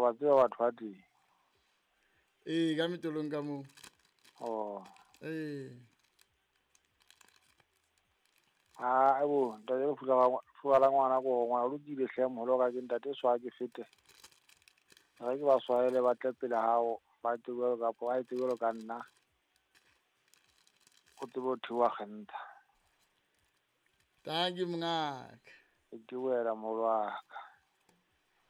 wa tseba batho ba teng. Ka metolong ka moo. Oh. Bo ntate le fuwa la ngwana ko ngwana o lokile hle moholo ka ke ntate swa ke fete. Ha ke ba swahele ba tle pele hao ba tsebelo kapo ba tsebelo ka nna. O tsebe o theoha kgentha. Tanki mongaka. Ke buela moholo wa ka.